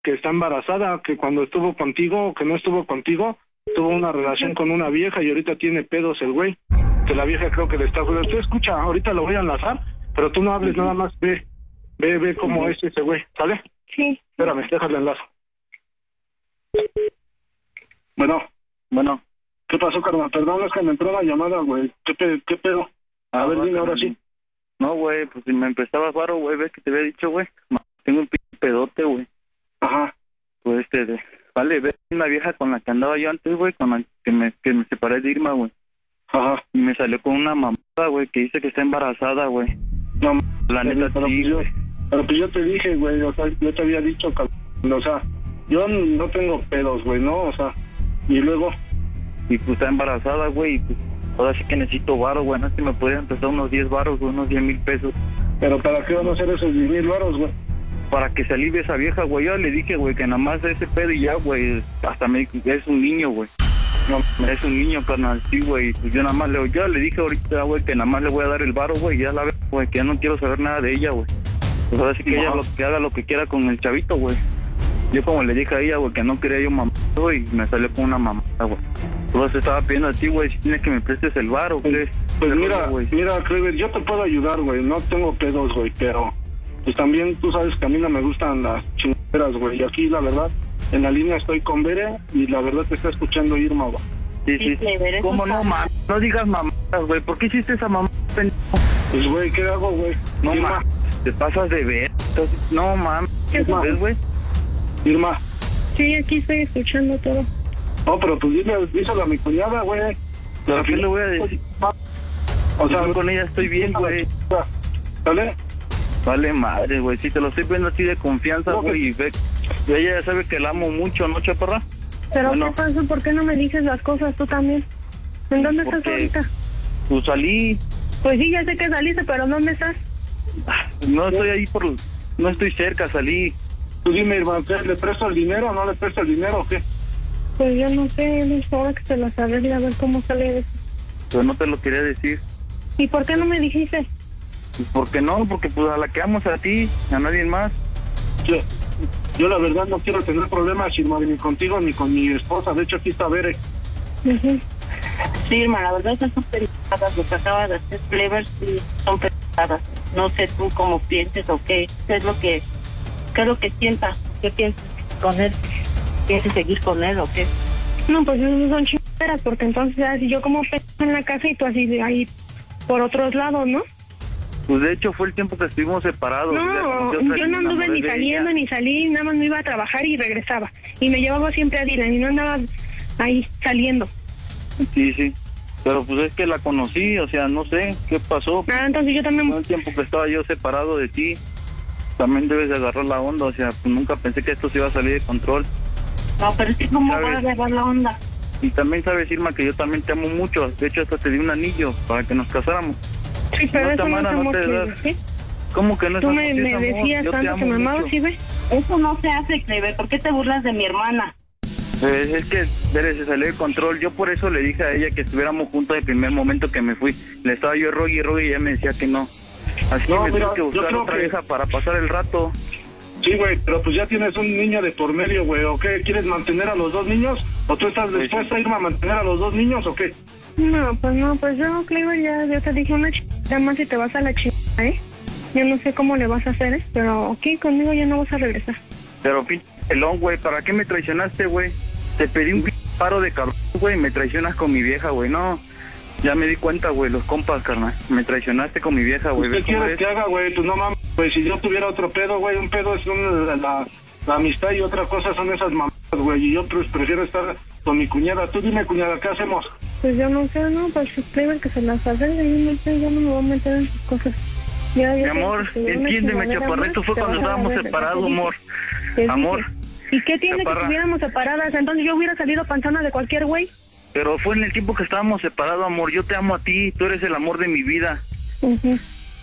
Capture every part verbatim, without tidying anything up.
que está embarazada, que cuando estuvo contigo o que no estuvo contigo, tuvo una relación con una vieja y ahorita tiene pedos el güey, que la vieja creo que le está... Usted escucha, ahorita lo voy a enlazar, pero tú no hables, uh-huh. nada más ve, ve, ve cómo uh-huh. es ese güey, ¿sale? Sí. Espérame, déjale enlazo. Bueno, bueno. ¿Qué pasó, carnal? Perdón, es que me entró la llamada, güey. ¿Qué, pe ¿Qué pedo? A ah, ver, dime ahora sí. No, güey, pues si me empezaba varo, güey, ves que te había dicho, güey. Tengo un p pedote, güey. Ajá. Pues este, de, vale, ves una vieja con la que andaba yo antes, güey, con la que me, que me separé de Irma, güey. Ajá. Y me salió con una mamada, güey, que dice que está embarazada, güey. No, la neta pero, sí, yo, güey. Pero pues yo te dije, güey, o sea, yo te había dicho, que, o sea, yo no tengo pedos, güey, ¿no? O sea, y luego... Y pues está embarazada, güey, y pues ahora sí que necesito varo, güey, no sé si me podrían prestar unos diez varos, güey, unos diez mil pesos. ¿Pero para qué van a hacer esos diez mil varos, güey? Para que se alivie esa vieja, güey. Yo le dije, güey, que nada más de ese pedo y ya, güey, hasta me dijo, es un niño, güey. No, es un niño, carnal, sí, güey. Pues yo nada más le, yo le dije ahorita, güey, que nada más le voy a dar el varo, güey, ya la veo, güey, que ya no quiero saber nada de ella, güey. Pues ahora sí que no. ella lo, que haga lo que quiera con el chavito, güey. Yo como le dije a ella, güey, que no quería yo mamá, güey, y me salió con una mamada, güey. Entonces estaba pidiendo a ti, güey, si tienes que me prestes el varo, güey. Pues mira, güey. Mira, Clever, yo te puedo ayudar, güey, no tengo pedos, güey, pero pues también tú sabes que a mí no me gustan las chingaderas, güey, y aquí la verdad, en la línea estoy con Bere y la verdad te está escuchando Irma, güey. Sí, sí, sí. ¿Cómo no, mamá? No digas mamadas, güey, ¿por qué hiciste esa mamada, pendejo? Pues, güey, ¿qué hago, güey? No, mamá, te pasas de ver. No, mamá, ¿qué ves, güey? Irma. Sí, aquí estoy escuchando todo. No, pero pues dile, díselo a mi cuñada, güey. ¿Pero qué le voy a decir? O sea, yo con ella estoy bien, güey. ¿Vale? Vale madre, güey, si te lo estoy viendo así de confianza, güey, y ve, ella ya sabe que la amo mucho, ¿no, chaparra? Pero bueno, ¿qué pasa? ¿Por qué no me dices las cosas tú también? ¿En dónde estás ahorita? Pues salí. Pues sí, ya sé que saliste, pero ¿dónde estás? No estoy ahí por... No estoy cerca, salí. Tú dime, hermano, ¿le presto el dinero o no le presto el dinero o qué? Pues yo no sé, es hora que te lo sabes y a ver cómo sale eso. Pero no te lo quería decir. ¿Y por qué no me dijiste? Pues porque no, porque pues a la que amo a ti, a nadie más. Yo, yo la verdad no quiero tener problemas, Irma, ni contigo ni con mi esposa. De hecho, aquí está Bere. Uh-huh. Sí, Irma, la verdad esas son pendejadas. Lo que acaba de hacer Clever, sí, son pendejadas. No sé tú cómo pienses o qué. ¿Qué es lo que, qué es lo que sientas? ¿Qué piensas con él? ¿Piensas seguir con él o qué? No, pues no son chingaderas, porque entonces así yo como en la casa y tú así de ahí por otros lados, ¿no? Pues de hecho fue el tiempo que estuvimos separados. No, yo, yo no anduve ni saliendo ni salí, nada más me iba a trabajar y regresaba. Y me llevaba siempre a Dylan y no andaba ahí saliendo. Sí, sí. Pero pues es que la conocí, o sea, no sé qué pasó. Ah, entonces yo también... Todo el tiempo que estaba yo separado de ti, también debes de agarrar la onda, o sea, pues nunca pensé que esto se iba a salir de control. No, pero es que ¿cómo vas a agarrar la onda? Y también sabes, Irma, que yo también te amo mucho. De hecho, hasta te di un anillo para que nos casáramos. Sí, pero no eso no es amor, no te das. ¿sí? ¿Cómo que no es Tú amor? me, me es decías amor. tanto que me amabas, ¿sí ves? Eso no se hace, Clever. ¿Por qué te burlas de mi hermana? Pues es que Bere se salió de control. Yo por eso le dije a ella que estuviéramos juntos el primer momento que me fui. Le estaba yo rogue y rogue y ella me decía que no. Así no, que me mira, tuve que buscar otra que... vieja para pasar el rato. Sí, güey, pero pues ya tienes un niño de por medio, güey, ¿o qué? ¿Quieres mantener a los dos niños? ¿O tú estás pues dispuesta sí. a irme a mantener a los dos niños o qué? No, pues no, pues yo, Clever, ya, ya te dije una chingada más y te vas a la chingada, ¿eh? Yo no sé cómo le vas a hacer, ¿eh? Pero aquí conmigo ya no vas a regresar. Pero pinche pelón, güey, ¿para qué me traicionaste, güey? Te pedí un paro de cabrón, güey, me traicionas con mi vieja, güey, no... Ya me di cuenta, güey, los compas, carnal. Me traicionaste con mi vieja, güey. ¿Qué quieres que haga, güey? Pues no mames, güey. Si yo tuviera otro pedo, güey, un pedo es un, la, la, la amistad y otra cosa son esas mamadas, güey. Y yo pues prefiero estar con mi cuñada. Tú dime, cuñada, ¿qué hacemos? Pues yo no sé, no, pues Clever que se las hace, y no sé, yo no me voy a meter en sus cosas. Ya, ya mi amor, entiéndeme, chaparrito, fue cuando estábamos separados, amor. Amor. ¿Y qué tiene Chaparra? Que estuviéramos separadas? Entonces yo hubiera salido panzona de cualquier güey. Pero fue en el tiempo que estábamos separados, amor. Yo te amo a ti, tú eres el amor de mi vida. Uh-huh.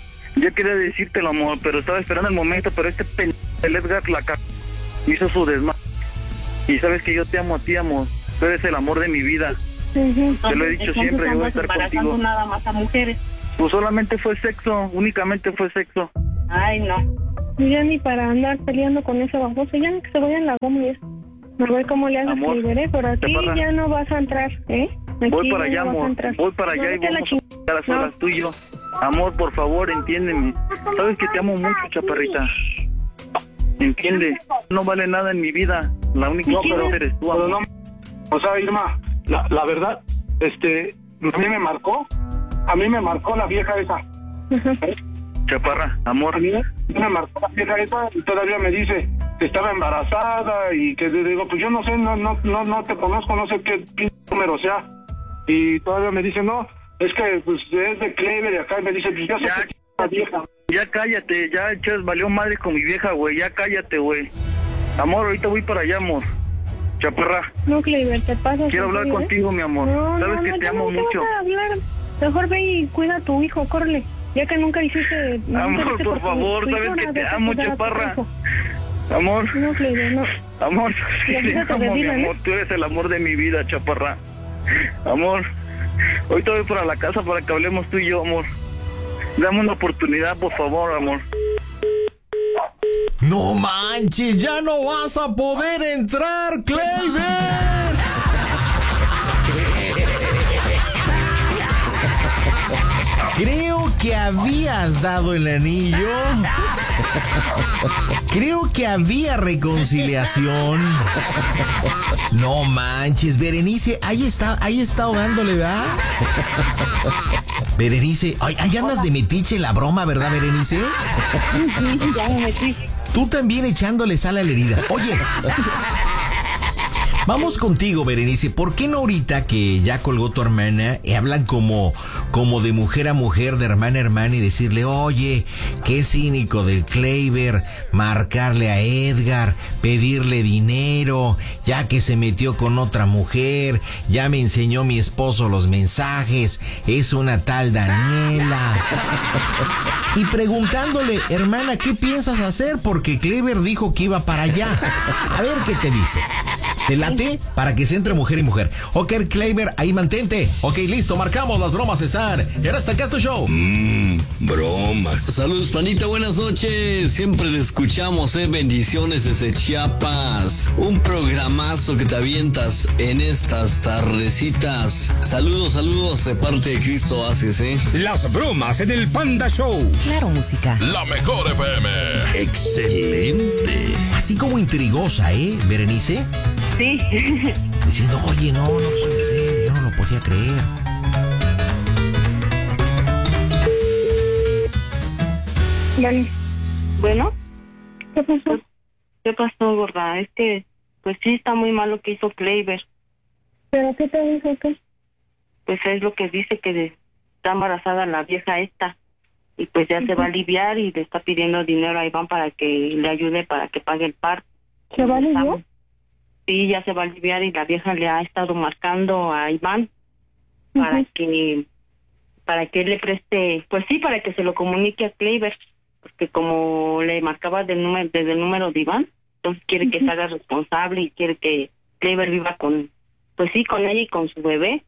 Yo quería decírtelo, amor, pero estaba esperando el momento, pero este pendejo, el Edgar, la c... hizo su desmadre. Y sabes que yo te amo a ti, amor. Tú eres el amor de mi vida. Uh-huh. Te lo he dicho siempre, yo voy a estar contigo. Nada más a mujeres. Pues solamente fue sexo, únicamente fue sexo. Ay, no. Ya ni para andar peleando con ese baboso, ya que se vaya en la goma ya. A ver cómo le haces, Amor, Cliver, pero aquí Chaparra. ya no vas a entrar, ¿eh? Aquí Voy para ya allá, no vas a amor. entrar. Voy para No, allá y vete a la vamos ching- a las horas No. tú y yo. Amor, por favor, entiéndeme. Sabes que te amo mucho, chaparrita. Entiende, no vale nada en mi vida. La única No, que pero, eres tú, pero amor. no, o sea, Irma, la, la verdad, este, a mí me marcó, a mí me marcó la vieja esa. Chaparra, amor. A mí me marcó la vieja esa y todavía me dice que estaba embarazada y que le digo, pues yo no sé, no, no, no, no te conozco, no sé qué pinche número sea. Y todavía me dice, no, es que pues es de Clever y acá y me dice, pues yo sé Ya. que es la vieja. Ya cállate, ya echas valió madre con mi vieja, güey. Ya cállate, güey. Amor, ahorita voy para allá, amor. Chaparra, No, Cliver, te pasas. quiero hablar ¿eh? contigo, mi amor. No, Sabes no, que no, te ya amo no te mucho. vas a hablar. Mejor ve y cuida a tu hijo, córrele. Ya que nunca hiciste... nunca Amor, hiciste por tu- favor, tu sabes hijo, que nada, te vete a amo, cuidar a tu chaparra. hijo. Amor, No, Cliver, no. amor, Ya te fíjate, amo, mi Regina, ¿eh? amor. Tú eres el amor de mi vida, chaparra. Amor, ahorita voy para la casa para que hablemos tú y yo, amor. Dame una oportunidad, por favor, amor. No manches, ya no vas a poder entrar, Cliver. Creo que habías dado el anillo. Creo que había reconciliación. No manches, Berenice, ahí está, ahí está dándole, ¿verdad? Berenice, ay, ahí andas de metiche en la broma, ¿verdad, Berenice? Ya me metí. Tú también echándole sal a la herida. Oye, vamos contigo, Berenice. ¿Por qué no ahorita que ya colgó tu hermana y hablan como, como de mujer a mujer, de hermana a hermana y decirle, oye, qué cínico del Cliver, marcarle a Edgar, pedirle dinero, ya que se metió con otra mujer, ya me enseñó mi esposo los mensajes, es una tal Daniela. Y preguntándole, hermana, ¿qué piensas hacer? Porque Cliver dijo que iba para allá. A ver qué te dice. ¿Te late? Para que se entre mujer y mujer. Ok, Cliver, ahí mantente. Ok, listo, marcamos, las bromas están. Y ahora está acá tu show. Mmm, bromas. Saludos, panita, buenas noches. Siempre te escuchamos, eh. Bendiciones desde Chiapas. Un programazo que te avientas en estas tardecitas. Saludos, saludos de parte de Cristo Haces, eh. Las bromas en el Panda Show. Claro, música. La mejor F M. Excelente. Así como intrigosa, ¿eh, Berenice? Sí. Diciendo, oye, no, no puede ser, yo no lo podía creer. Dani, Bueno, ¿qué pasó? ¿qué pasó, gorda? Es que, pues sí, está muy mal lo que hizo Cliver. ¿Pero qué te dijo qué? Pues es lo que dice que de- está embarazada la vieja esta. Y pues ya se va a aliviar y le está pidiendo dinero a Iván para que le ayude para que pague el parto. ¿Se va a aliviar? Sí, ya se va a aliviar y la vieja le ha estado marcando a Iván para Ujú. que para que él le preste, pues sí, para que se lo comunique a Cliver, porque como le marcaba del número, desde el número de Iván, entonces quiere que se haga responsable y quiere que Cliver viva con, pues sí, con ella y con su bebé.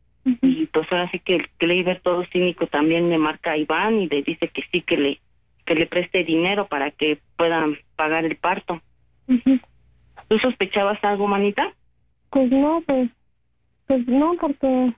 Y pues ahora sí que el Cliver todo cínico también le marca a Iván y le dice que sí, que le que le preste dinero para que puedan pagar el parto. Ujú. ¿Tú sospechabas algo, manita? Pues no, pues, pues no, porque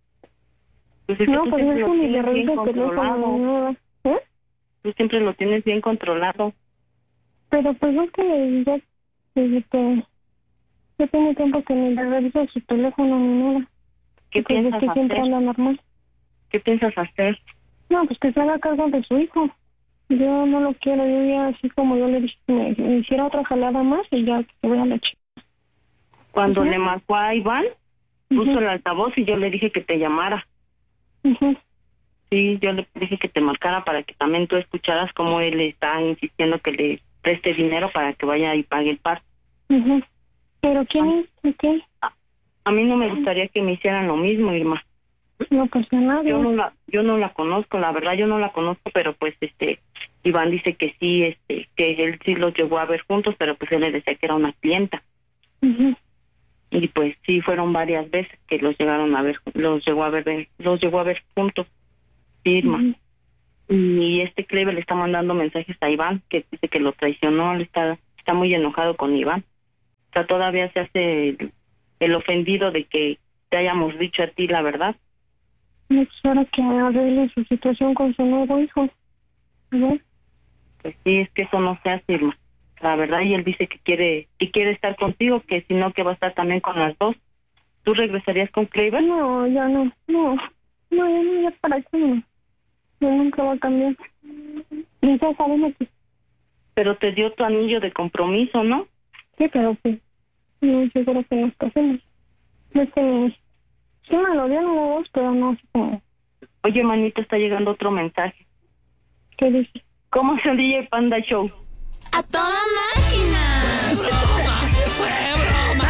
Pues es que no, tú pues siempre no lo es ni le tienes bien reviso el teléfono controlado. ni nada. ¿Eh? Tú siempre lo tienes bien controlado. Pero pues no es que ya, desde que ya tiene tiempo que ni le reviso su teléfono ni nada. ¿Qué Pues piensas es que siempre hacer? anda normal. ¿Qué piensas hacer? No, pues que se haga cargo de su hijo. Yo no lo quiero, yo ya así como yo le dije que me, me hiciera otra jalada más y ya que se vaya a la chica. Cuando Ujú. le marcó a Iván, puso el altavoz y yo le dije que te llamara. Ujú. Sí, yo le dije que te marcara para que también tú escucharas cómo él está insistiendo que le preste dinero para que vaya y pague el parto. Ujú. ¿Pero quién es? ¿Qué? A mí no me gustaría que me hicieran lo mismo, Irma. No pasa nada. Yo no la, yo no la conozco, la verdad yo no la conozco, pero pues este Iván dice que sí, este, que él sí los llegó a ver juntos, pero pues él le decía que era una clienta. Ujú. Y pues sí fueron varias veces que los llegaron a ver, los llegó a ver, los llegó a ver juntos. Sí, Irma. Ujú. Y este Clever le está mandando mensajes a Iván, que dice que lo traicionó, le está, está muy enojado con Iván. O sea, todavía se hace el, el ofendido de que te hayamos dicho a ti la verdad. No quisiera que arregle su situación con su nuevo hijo. ¿No? Pues sí, es que eso no se hace, Irma. La verdad, y él dice que quiere que quiere estar contigo, que si no, que va a estar también con las dos. ¿Tú regresarías con Clever? No, ya no, no. No, ya no, ya para eso no. Yo nunca va a cambiar. Y ya sabemos que... Pero te dio tu anillo de compromiso, ¿no? Sí, pero sí. No, seguro que nos casemos. Es que sí me lo dieron los dos, pero no sé cómo. Oye, manita, está llegando otro mensaje. ¿Qué dice? ¿Cómo se D J Panda Show? ¡A toda máquina! ¡Broma! ¡Fue broma!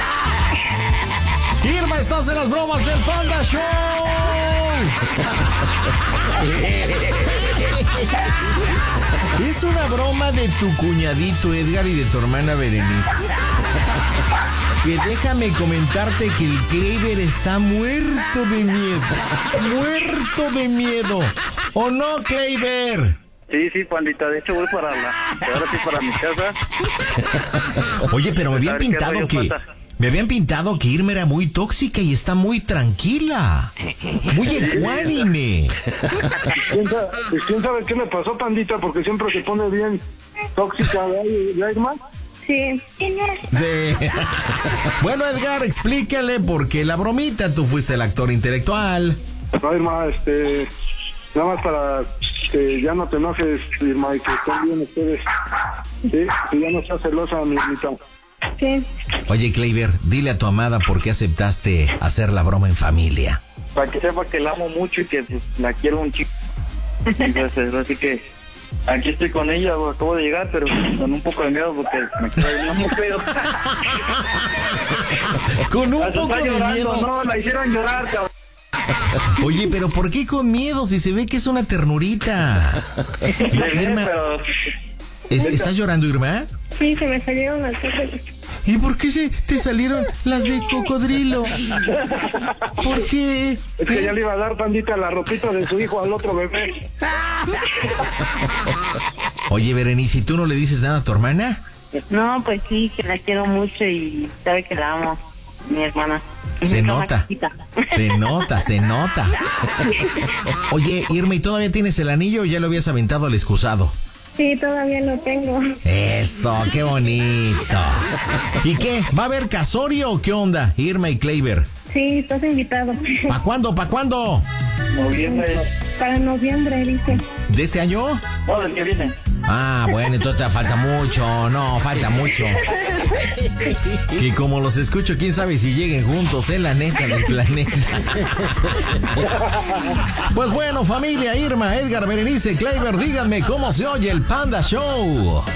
Irma, estás en las bromas del Panda Show. Es una broma de tu cuñadito Edgar y de tu hermana Berenice. Que déjame comentarte que el Clever está muerto de miedo. Muerto de miedo. ¿O no, Clever? Sí, sí, pandita, de hecho voy para la... Ahora sí para mi casa. Oye, pero me habían A ver, ¿qué pintado rollo que... pasa? Me habían pintado que Irma era muy tóxica y está muy tranquila. Muy ecuánime. ¿Quién sabe, ¿Quién sabe qué le pasó, pandita? Porque siempre se pone bien tóxica, ¿verdad, Irma? Sí. Sí. Bueno, Edgar, explícale por qué la bromita. Tú fuiste el actor intelectual. No, Irma, este... Nada más para que ya no te enojes, Irma, y que estén bien ustedes. Sí, que ya no seas celosa, mi Irmita. Sí. Oye, Clever, dile a tu amada por qué aceptaste hacer la broma en familia. Para que sepa que la amo mucho y que pues, la quiero un chico. Entonces, así que aquí estoy con ella, acabo de llegar, pero con un poco de miedo porque me queda bien muy feo. Con un Hasta poco está de llorando, miedo. no, la hicieron llorar, cabrón. Oye, pero ¿por qué con miedo si se ve que es una ternurita? Irma, Pero ¿es- ¿estás llorando, Irma? Sí, se me salieron las cosas. ¿Y por qué se te salieron las de cocodrilo? ¿Por qué? Es que ya le iba a dar, pandita, la ropita de su hijo al otro bebé. Oye, Berenice, ¿y tú no le dices nada a tu hermana? No, pues sí, que la quiero mucho y sabe que la amo, mi hermana. Se Está nota, chiquita. se nota, se nota. Oye, Irma, ¿y todavía tienes el anillo o ya lo habías aventado al excusado? Sí, todavía lo tengo. Esto, qué bonito. ¿Y qué? ¿Va a haber casorio o qué onda, Irma y Clever? Sí, estás invitado. ¿Pa' cuándo, pa' cuándo? noviembre, Para noviembre, dice. ¿De este año? no, del que viene. Ah, bueno, entonces te falta mucho, no, falta mucho. Que como los escucho, quién sabe si lleguen juntos, eh, la neta del planeta. Pues bueno, familia, Irma, Edgar, Berenice, Clever, díganme cómo se oye el Panda Show.